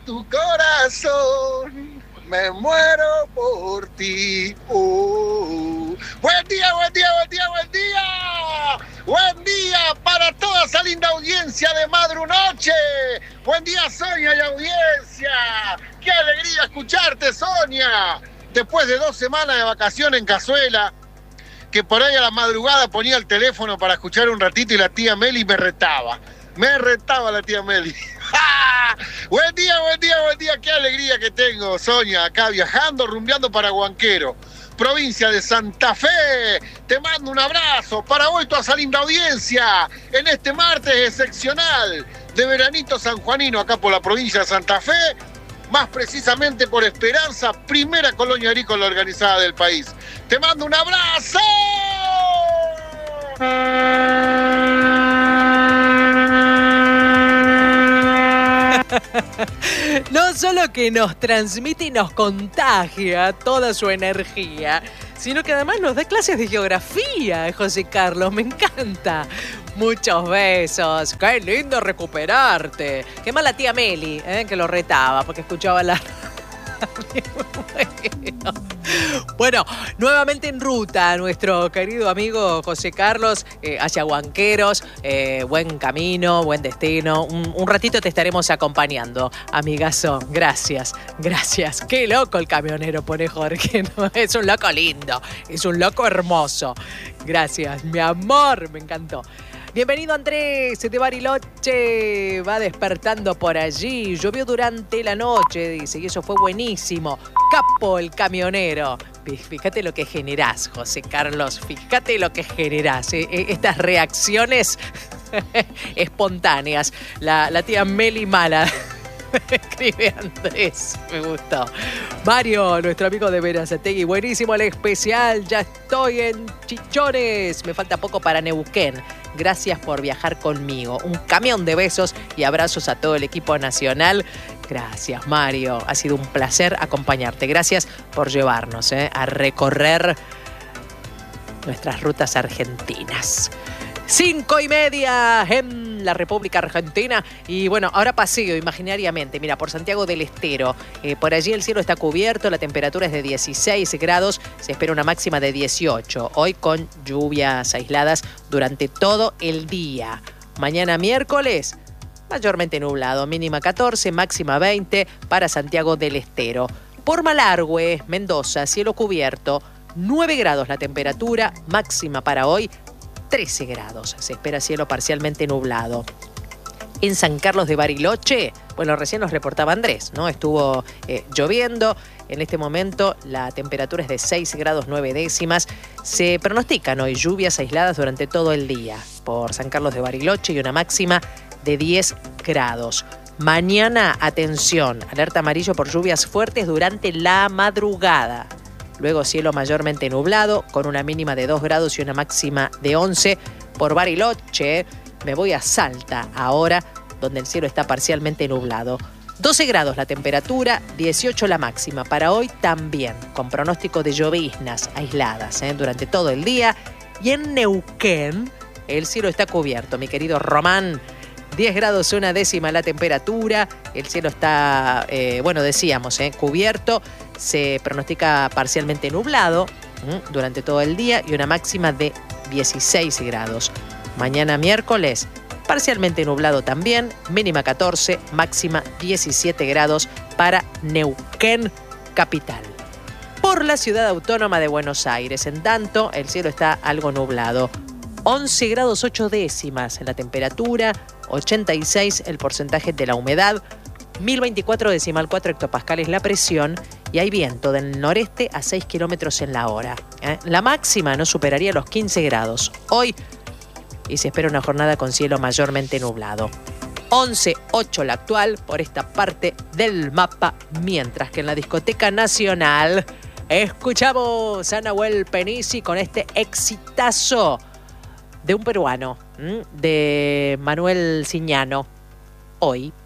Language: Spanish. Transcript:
tu corazón, me muero por ti. Buen día, buen día, buen día, buen día. Buen día para toda esa linda audiencia de Madrunoche. Buen día, Sonia y audiencia. Qué alegría escucharte, Sonia. Después de 2 semanas de vacaciones en Cazuela, que por ahí a la madrugada ponía el teléfono para escuchar un ratito y la tía Meli me retaba. Me retaba la tía Meli. Buen día, buen día, buen día. Qué alegría que tengo, Sonia, acá viajando, rumbeando para Huanquero, provincia de Santa Fe. Te mando un abrazo para hoy, toda esa linda audiencia, en este martes excepcional de veranito sanjuanino, acá por la provincia de Santa Fe, más precisamente por Esperanza, primera colonia agrícola organizada del país. Te mando un abrazo. No solo que nos transmite y nos contagia toda su energía, sino que además nos da clases de geografía, José Carlos, me encanta. Muchos besos, qué lindo recuperarte. Qué mal la tía Meli, que lo retaba porque escuchaba la... Bueno, nuevamente en ruta nuestro querido amigo José Carlos hacia Huanqueros. Buen camino, buen destino. Un ratito te estaremos acompañando, amigazo. Gracias, gracias. Qué loco el camionero, pone Jorge. ¿No? Es un loco lindo, es un loco hermoso. Gracias, mi amor, me encantó. Bienvenido Andrés de Bariloche, va despertando por allí, llovió durante la noche, dice, y eso fue buenísimo. Capo el camionero. Fíjate lo que generás, José Carlos, fíjate lo que generás, estas reacciones espontáneas. La tía Meli Mala. Escribe Andrés, me gustó. Mario, nuestro amigo de Verazategui, buenísimo el especial, ya estoy en Chichones, me falta poco para Neuquén. Gracias por viajar conmigo. Un camión de besos y abrazos a todo el equipo nacional. Gracias, Mario, ha sido un placer acompañarte. Gracias por llevarnos a recorrer nuestras rutas argentinas. 5:30 en la República Argentina. Y bueno, ahora paseo imaginariamente, mira, por Santiago del Estero. Por allí el cielo está cubierto, la temperatura es de 16 grados, se espera una máxima de 18. Hoy con lluvias aisladas durante todo el día. Mañana miércoles, mayormente nublado, mínima 14, máxima 20 para Santiago del Estero. Por Malargüe, Mendoza, cielo cubierto, 9 grados la temperatura, máxima para hoy 13 grados. Se espera cielo parcialmente nublado. En San Carlos de Bariloche, bueno, recién nos reportaba Andrés, ¿no? Estuvo lloviendo. En este momento la temperatura es de 6 grados 9 décimas. Se pronostican hoy lluvias aisladas durante todo el día por San Carlos de Bariloche y una máxima de 10 grados. Mañana, atención, alerta amarillo por lluvias fuertes durante la madrugada. Luego cielo mayormente nublado, con una mínima de 2 grados y una máxima de 11. Por Bariloche, me voy a Salta ahora, donde el cielo está parcialmente nublado. 12 grados la temperatura, 18 la máxima. Para hoy también, con pronóstico de lloviznas aisladas durante todo el día. Y en Neuquén, el cielo está cubierto, mi querido Román. 10 grados una décima la temperatura, el cielo está, decíamos, cubierto, se pronostica parcialmente nublado durante todo el día y una máxima de 16 grados. Mañana miércoles, parcialmente nublado también, mínima 14, máxima 17 grados para Neuquén capital. Por la ciudad autónoma de Buenos Aires, en tanto, el cielo está algo nublado. 11 grados 8 décimas en la temperatura, 86 el porcentaje de la humedad, 1024,4 hectopascales la presión y hay viento del noreste a 6 kilómetros en la hora. La máxima no superaría los 15 grados hoy y se espera una jornada con cielo mayormente nublado. 11:08 la actual por esta parte del mapa, mientras que en la discoteca nacional escuchamos a Nahuel Penisi con este exitazo de un peruano, de Manuel Ciñano, hoy.